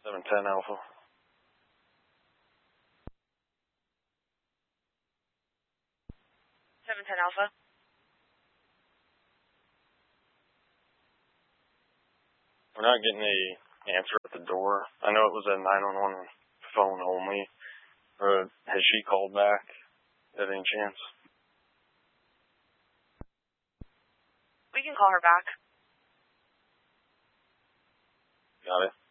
710 Alpha. 710 Alpha. We're not getting a answer at the door. I know it was a 911 phone only. Has she called back at any chance? We can call her back. Got it.